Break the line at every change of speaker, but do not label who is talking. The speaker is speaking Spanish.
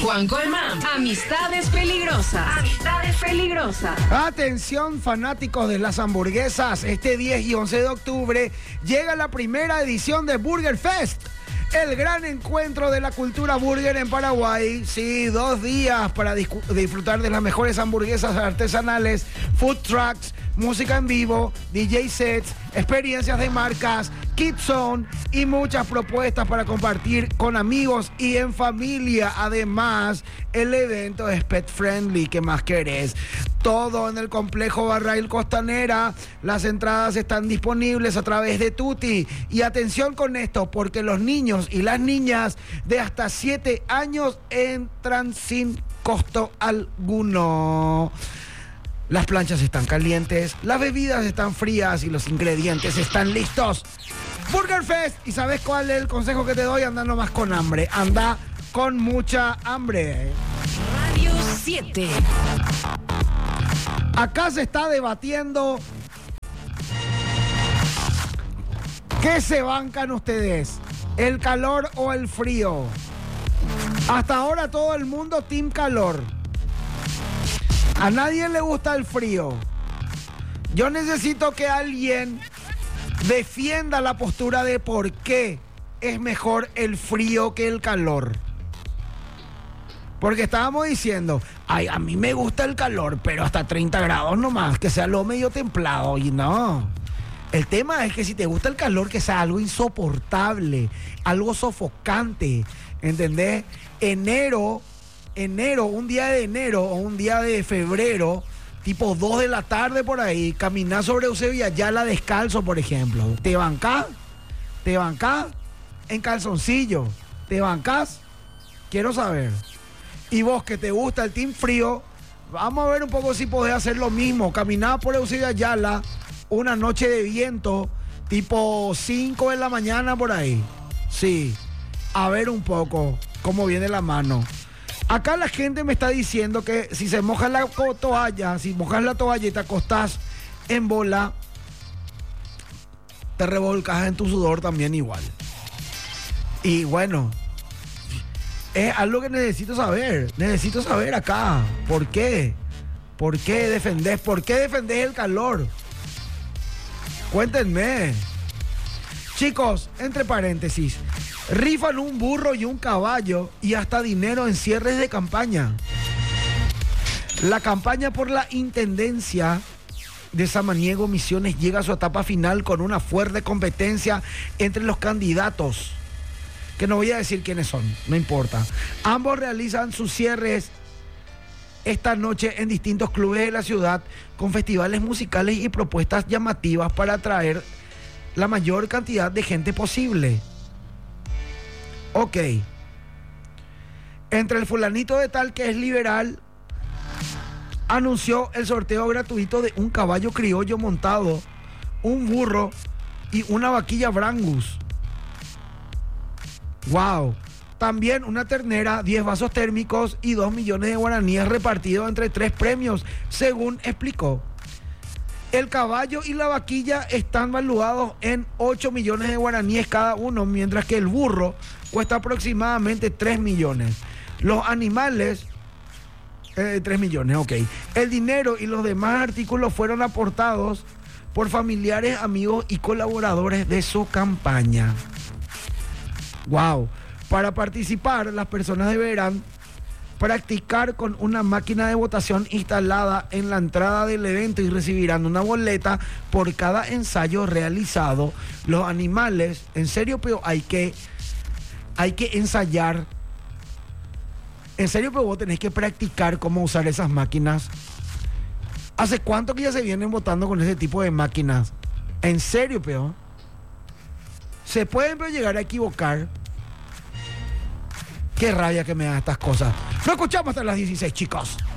Juan Colmán. Amistades peligrosas. Amistades peligrosas.
Atención, fanáticos de las hamburguesas. Este 10 y 11 de octubre llega la primera edición de Burger Fest. El gran encuentro de la cultura burger en Paraguay. Sí, 2 días para disfrutar de las mejores hamburguesas artesanales, food trucks, música en vivo, DJ sets, experiencias de marcas, Kids Zone y muchas propuestas para compartir con amigos y en familia. Además, el evento es pet friendly. ¿Qué más querés? Todo en el complejo Barrail Costanera. Las entradas están disponibles a través de Tuti. Y atención con esto, porque los niños y las niñas de hasta 7 años entran sin costo alguno. Las planchas están calientes, las bebidas están frías y los ingredientes están listos. Burger Fest. ¿Y sabes cuál es el consejo que te doy? Anda nomás con hambre. Anda con mucha hambre.
Radio 7.
Acá se está debatiendo ¿qué se bancan ustedes? ¿El calor o el frío? Hasta ahora todo el mundo team calor. A nadie le gusta el frío. Yo necesito que alguien defienda la postura de por qué es mejor el frío que el calor. Porque estábamos diciendo, ay, a mí me gusta el calor, pero hasta 30 grados nomás, que sea lo medio templado. Y no. El tema es que si te gusta el calor, que sea algo insoportable, algo sofocante, ¿entendés? Enero, un día de enero o un día de febrero, tipo 2 de la tarde por ahí, caminar sobre Eusebio Ayala descalzo, por ejemplo. ¿Te bancás? ¿Te bancás? En calzoncillo. ¿Te bancás? Quiero saber. Y vos que te gusta el team frío, vamos a ver un poco si podés hacer lo mismo. Caminar por Eusebio Ayala una noche de viento, tipo 5 de la mañana por ahí. Sí, a ver un poco cómo viene la mano. Acá la gente me está diciendo que si se moja la toalla, si mojas la toalla y te acostás en bola, te revolcas en tu sudor también igual. Y bueno, es algo que necesito saber. Necesito saber acá. ¿Por qué? ¿Por qué defendés? ¿Por qué defendés el calor? Cuéntenme. Chicos, entre paréntesis, rifan un burro y un caballo y hasta dinero en cierres de campaña. La campaña por la intendencia de Samaniego Misiones llega a su etapa final con una fuerte competencia entre los candidatos, que no voy a decir quiénes son, no importa. Ambos realizan sus cierres esta noche en distintos clubes de la ciudad con festivales musicales y propuestas llamativas para atraer la mayor cantidad de gente posible. Ok. Entre el fulanito de tal que es liberal, anunció el sorteo gratuito de un caballo criollo montado, un burro y una vaquilla Brangus. Wow. También una ternera, 10 vasos térmicos y 2 millones de guaraníes repartidos entre 3 premios, según explicó. El caballo y la vaquilla están valuados en 8 millones de guaraníes cada uno, mientras que el burro cuesta aproximadamente 3 millones. Los animales, 3 millones, ok. El dinero y los demás artículos fueron aportados por familiares, amigos y colaboradores de su campaña. Wow. Para participar, las personas deberán practicar con una máquina de votación instalada en la entrada del evento y recibirán una boleta por cada ensayo realizado. Los animales, en serio, pero hay que ensayar. En serio, pero vos tenés que practicar cómo usar esas máquinas. ¿Hace cuánto que ya se vienen votando con ese tipo de máquinas? En serio, pero se pueden pero llegar a equivocar. Qué rabia que me da estas cosas. Nos escuchamos hasta las 16, chicos.